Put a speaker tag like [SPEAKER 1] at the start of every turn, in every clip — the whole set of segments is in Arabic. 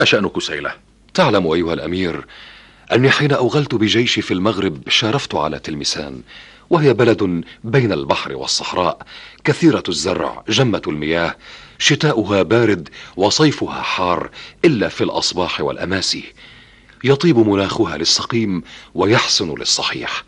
[SPEAKER 1] أشأن كسيلة؟
[SPEAKER 2] تعلم أيها الأمير أني حين أوغلت بجيشي في المغرب شارفت على تلمسان، وهي بلد بين البحر والصحراء، كثيرة الزرع، جمة المياه، شتاؤها بارد وصيفها حار إلا في الأصباح والأماسي، يطيب مناخها للسقيم ويحسن للصحيح.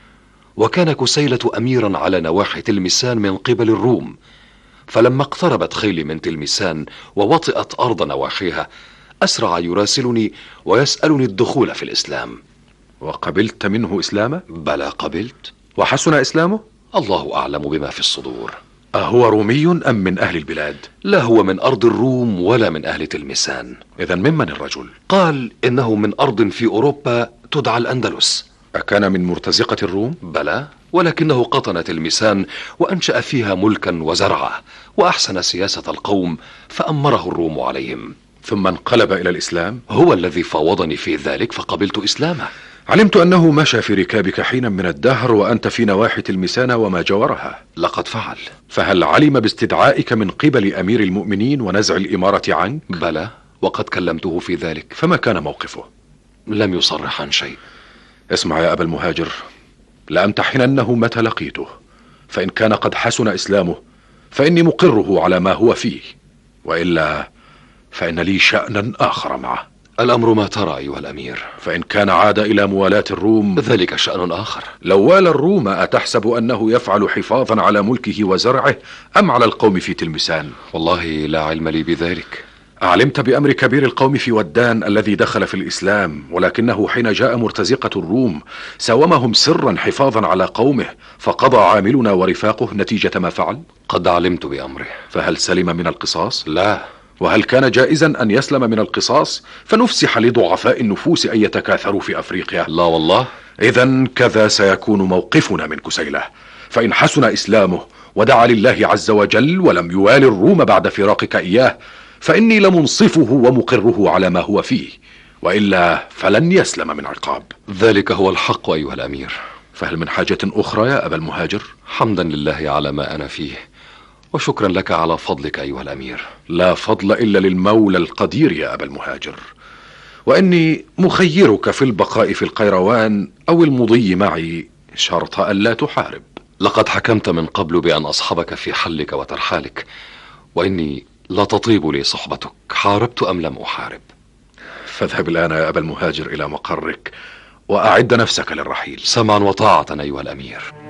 [SPEAKER 2] وكان كسيلة أميرا على نواحي تلمسان من قبل الروم، فلما اقتربت خيلي من تلمسان ووطئت أرض نواحيها أسرع يراسلني ويسألني الدخول في الإسلام.
[SPEAKER 1] وقبلت منه إسلامه؟
[SPEAKER 2] بلى قبلت.
[SPEAKER 1] وحسن إسلامه؟
[SPEAKER 2] الله أعلم بما في الصدور.
[SPEAKER 1] أهو رومي أم من أهل البلاد؟
[SPEAKER 2] لا هو من أرض الروم ولا من أهل تلمسان.
[SPEAKER 1] إذن ممن الرجل؟
[SPEAKER 2] قال إنه من أرض في أوروبا تدعى الأندلس.
[SPEAKER 1] أكان من مرتزقة الروم؟
[SPEAKER 2] بلى، ولكنه قطن تلمسان وأنشأ فيها ملكا وزرعا وأحسن سياسة القوم فأمره الروم عليهم،
[SPEAKER 1] ثم انقلب إلى الإسلام.
[SPEAKER 2] هو الذي فاوضني في ذلك فقبلت إسلامه.
[SPEAKER 1] علمت أنه مشى في ركابك حينا من الدهر وأنت في نواحي تلمسان وما جاورها.
[SPEAKER 2] لقد فعل.
[SPEAKER 1] فهل علم باستدعائك من قبل أمير المؤمنين ونزع الإمارة عنك؟
[SPEAKER 2] بلى، وقد كلمته في ذلك.
[SPEAKER 1] فما كان موقفه؟
[SPEAKER 2] لم يصرح عن شيء.
[SPEAKER 1] اسمع يا أبا المهاجر، لأمتحننه متى لقيته، فإن كان قد حسن إسلامه فإني مقره على ما هو فيه، وإلا فإن لي شأنا آخر معه.
[SPEAKER 2] الأمر ما ترى أيها الأمير.
[SPEAKER 1] فإن كان عاد إلى موالاة الروم
[SPEAKER 2] ذلك شأن آخر.
[SPEAKER 1] لو والى الروم أتحسب أنه يفعل حفاظا على ملكه وزرعه أم على القوم في تلمسان؟
[SPEAKER 2] والله لا علم لي بذلك.
[SPEAKER 1] أعلمت بأمر كبير القوم في ودان الذي دخل في الإسلام، ولكنه حين جاء مرتزقة الروم ساومهم سرا حفاظا على قومه، فقضى عاملنا ورفاقه نتيجة ما فعل؟
[SPEAKER 2] قد علمت بأمره.
[SPEAKER 1] فهل سلم من القصاص؟
[SPEAKER 2] لا.
[SPEAKER 1] وهل كان جائزا أن يسلم من القصاص فنفسح لضعفاء النفوس أن يتكاثروا في أفريقيا؟
[SPEAKER 2] لا والله.
[SPEAKER 1] إذن كذا سيكون موقفنا من كسيلة، فإن حسن إسلامه ودعا لله عز وجل ولم يوالي الروم بعد فراقك إياه فإني لمنصفه ومقره على ما هو فيه، وإلا فلن يسلم من عقاب.
[SPEAKER 2] ذلك هو الحق أيها الأمير.
[SPEAKER 1] فهل من حاجة أخرى يا أبا المهاجر؟
[SPEAKER 2] حمدا لله على ما أنا فيه، وشكرا لك على فضلك أيها الأمير.
[SPEAKER 1] لا فضل إلا للمولى القدير يا أبا المهاجر، وإني مخيرك في البقاء في القيروان أو المضي معي شرط ألا تحارب.
[SPEAKER 2] لقد حكمت من قبل بأن أصحبك في حلك وترحالك، وإني لا تطيب لي صحبتك، حاربت أم لم أحارب.
[SPEAKER 1] فاذهب الآن يا أبا المهاجر إلى مقرك وأعد نفسك للرحيل.
[SPEAKER 2] سمعا وطاعة أيها الأمير.